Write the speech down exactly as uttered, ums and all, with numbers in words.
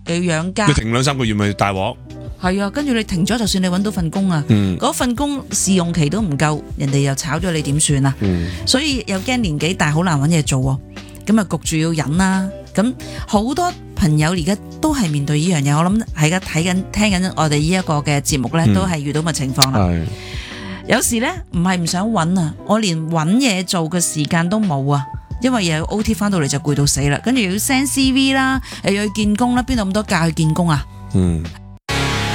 又要養家你，停兩三個月咪大鑊。 係啊，跟住你停咗，就算你揾到份工啊， 嗯嗰份工試用期都唔夠，人哋又炒咗你點算啊？ 嗯所以又驚年紀大好難揾嘢做喎，咁啊焗住要忍啦。咁好多朋友而家都係面對呢樣嘢，我諗喺家睇緊聽緊我哋呢一個嘅節目呢， 嗯都係遇到咁嘅情況啦。 係有時呢，唔係唔想揾啊，我連揾嘢做嘅時間都冇啊，因為又要 O T 翻到嚟就攰到死啦，跟住又要 send C V 啦，又要去見工啦，邊度咁多假去見工啊？ 嗯。